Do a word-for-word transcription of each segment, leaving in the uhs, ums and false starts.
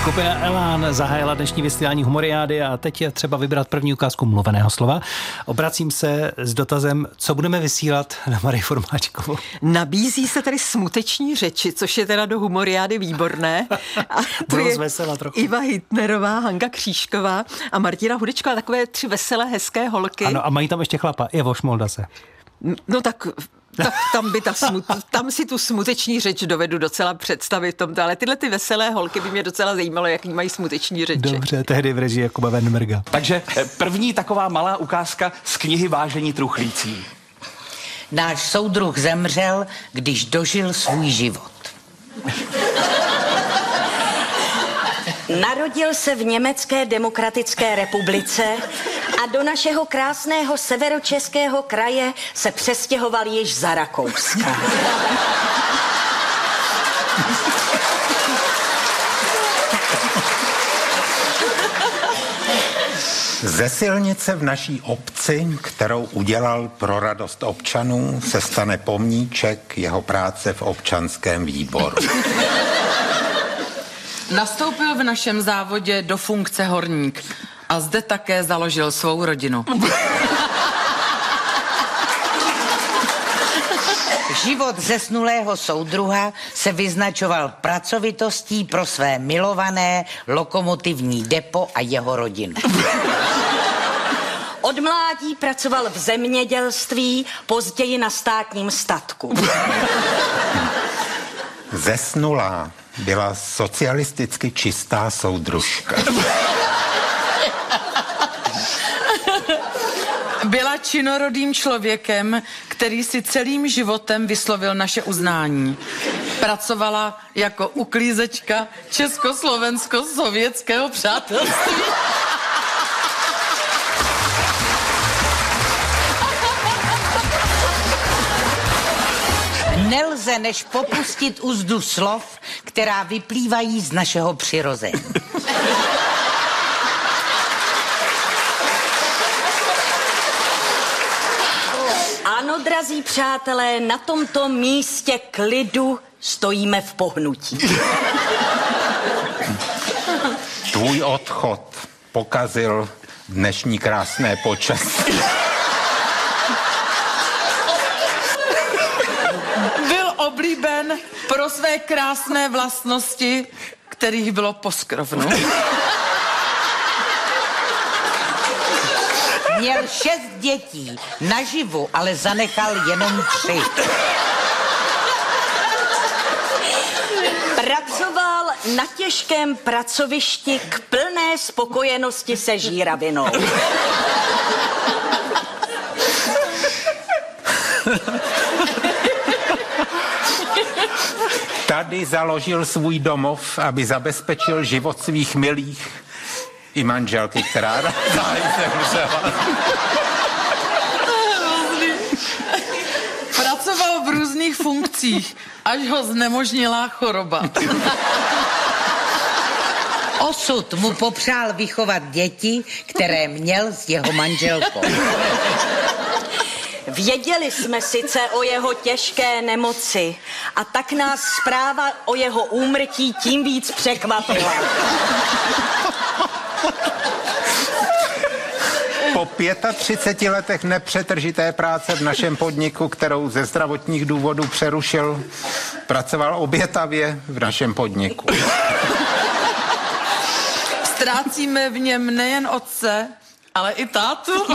Skupina Elán zahájila dnešní vysílání Humoriády a teď je třeba vybrat první ukázku mluveného slova. Obracím se s dotazem, co budeme vysílat na Marii Formáčkovou. Nabízí se tady smuteční řeči, což je teda do Humoriády výborné. A to je Iva Hitnerová, Hanka Křížková a Martina Hudečková, takové tři veselé, hezké holky. Ano, a mají tam ještě chlapa, Ivo Šmoldase. No tak... Tak tam by ta smut, tam si tu smuteční řeč dovedu docela představit v tomto, ale tyhle ty veselé holky by mě docela zajímalo, jaký mají smuteční řeči. Dobře, tehdy v režii Jakuba Wennberga. Takže první taková malá ukázka z knihy Vážení truchlící. Náš soudruh zemřel, když dožil svůj život. Narodil se v Německé demokratické republice a do našeho krásného severočeského kraje se přestěhoval již za Rakouska. Ze silnice v naší obci, kterou udělal pro radost občanů, se stane pomníček jeho práce v občanském výboru. Nastoupil v našem závodě do funkce horník a zde také založil svou rodinu. Život zesnulého soudruha se vyznačoval pracovitostí pro své milované lokomotivní depo a jeho rodinu. Od mládí pracoval v zemědělství, později na státním statku. Zesnulá byla socialisticky čistá soudružka. Byla činorodým člověkem, který si celým životem vyslovil naše uznání. Pracovala jako uklízečka československo-sovětského přátelství. Nelze než popustit úzdu slov, která vyplývají z našeho přirození. Ano, drazí přátelé, na tomto místě klidu stojíme v pohnutí. Tvůj odchod pokazil dnešní krásné počasí. Byl oblíben pro své krásné vlastnosti, kterých bylo poskrovnu. Měl šest dětí, naživu, ale zanechal jenom tři. Pracoval na těžkém pracovišti k plné spokojenosti se žíravinou. Tady založil svůj domov, aby zabezpečil život svých milých i manželky, která záhy zemřela. Pracoval v různých funkcích, až ho znemožnila choroba. Osud mu popřál vychovat děti, které měl s jeho manželkou. Věděli jsme sice o jeho těžké nemoci a tak nás zpráva o jeho úmrtí tím víc překvapila. Po třiceti pěti letech nepřetržité práce v našem podniku, kterou ze zdravotních důvodů přerušil, pracoval obětavě v našem podniku. Ztrácíme v něm nejen otce, ale i tátu.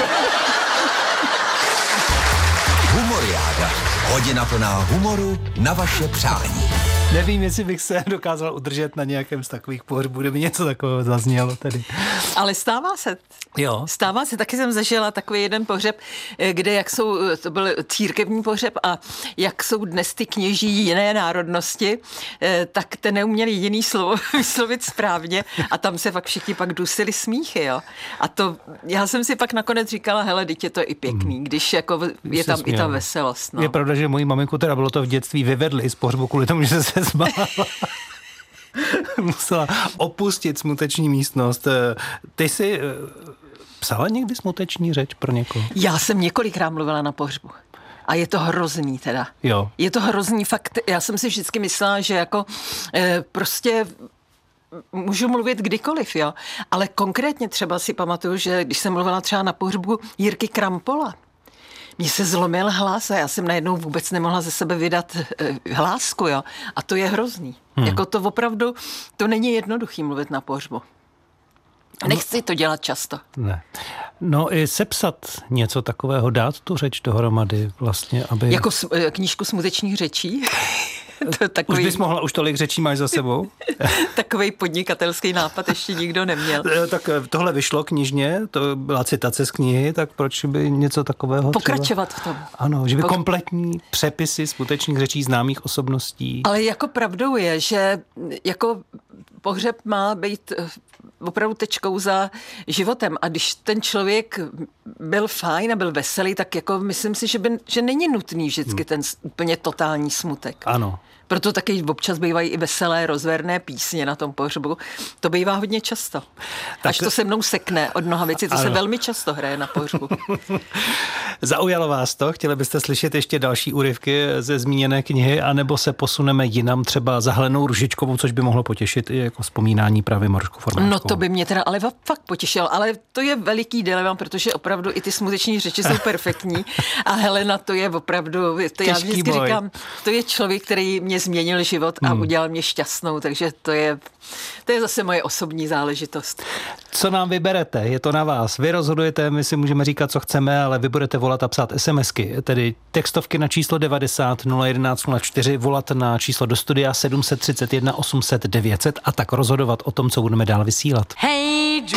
Humoriáda. Hodina plná humoru na vaše přání. Nevím, jestli bych se dokázal udržet na nějakém z takových pohřbů, kde by něco takového zaznělo tady. Ale stává se. Jo. Stává se, taky jsem zažila takový jeden pohřeb, kde jak jsou, to byl církevní pohřeb a jak jsou dnes ty kněží jiné národnosti, tak ten neuměli jediný slovo vyslovit správně a tam se fakt všichni pak dusili smíchy, jo. A to, já jsem si pak nakonec říkala, hele, teď je to i pěkný, když jako je tam i ta veselost, no. Je pravda, že moji maminku teda bylo to v dětství vyvedli z pohřbu kvůli tomu, že se zbála. Musela opustit smuteční místnost. Ty jsi psala někdy smuteční řeč pro někoho? Já jsem několikrát mluvila na pohřbu. A je to hrozný teda. Jo. Je to hrozný fakt. Já jsem si vždycky myslela, že jako e, prostě můžu mluvit kdykoliv, jo. Ale konkrétně třeba si pamatuju, že když jsem mluvila třeba na pohřbu Jirky Krampola, mně se zlomil hlas a já jsem najednou vůbec nemohla ze sebe vydat e, hlásku, jo. A to je hrozný. Hmm. Jako to opravdu, to není jednoduchý mluvit na pohřbu. Nechci to dělat často. Ne. No i sepsat něco takového, dát tu řeč dohromady vlastně, aby... Jako sm- knížku smutečných řečí? To takový... Už bys mohla, už tolik řečí máš za sebou? Takovej podnikatelský nápad ještě nikdo neměl. Tak tohle vyšlo knižně, to byla citace z knihy, tak proč by něco takového pokračovat třeba... v tom. Ano, že by Pok... kompletní přepisy skutečných řečí známých osobností. Ale jako pravdou je, že jako pohřeb má být opravdu tečkou za životem. A když ten člověk byl fajn a byl veselý, tak jako myslím si, že, by, že není nutný vždycky hmm. ten úplně totální smutek. Ano. Proto taky občas bývají i veselé, rozverné písně na tom pohřbu. To bývá hodně často. Tak... Až to se mnou sekne od mnoha věcí, to ano. se velmi často hraje na pohřbu. Zaujalo vás to? Chtěli byste slyšet ještě další úryvky ze zmíněné knihy, anebo se posuneme jinam, třeba za Helenou Růžičkovou, což by mohlo potěšit i jako vzpomínání právě Marušku Formáčkovou? No to by mě teda ale fakt potěšil, ale to je veliký dilema, protože opravdu i ty smuteční řeči jsou perfektní a Helena to je opravdu, to já vždycky boj. říkám, to je člověk, který mě změnil život a hmm. udělal mě šťastnou, takže to je, to je zase moje osobní záležitost. Co nám vyberete? Je to na vás. Vy rozhodujete, my si můžeme říkat, co chceme, ale vy budete volat a psát SMSky, tedy textovky na číslo devadesát nula jedenáct nula čtyři, volat na číslo do studia sedm set třicet jedna osm set devět set a tak rozhodovat o tom, co budeme dál vysílat. Hej,